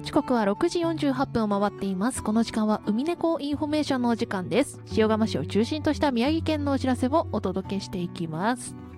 時刻は6時48分を回っています。この時間は海猫インフォメーションのお時間です。塩釜市を中心とした宮城県のお知らせをお届けしていきます。